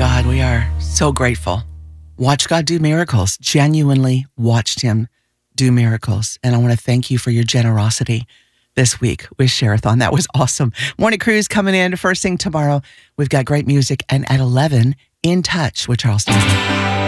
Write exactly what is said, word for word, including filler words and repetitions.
God, we are so grateful. Watch God do miracles. Genuinely watched him do miracles. And I want to thank you for your generosity this week with Share-a-thon. That was awesome. Morning Cruise coming in first thing tomorrow. We've got great music. And at eleven, In Touch with Charles Stanley.